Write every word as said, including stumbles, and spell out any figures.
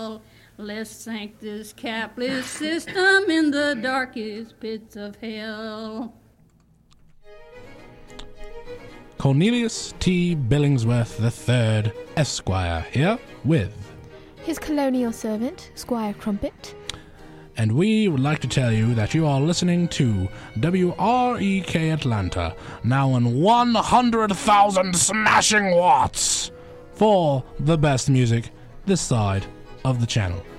Let's sink this capitalist system in the darkest pits of hell. Cornelius T. Billingsworth the third, Esquire, here with his colonial servant, Squire Crumpet. And we would like to tell you that you are listening to W R E K Atlanta, now in one hundred thousand smashing watts, for the best music this side of the channel.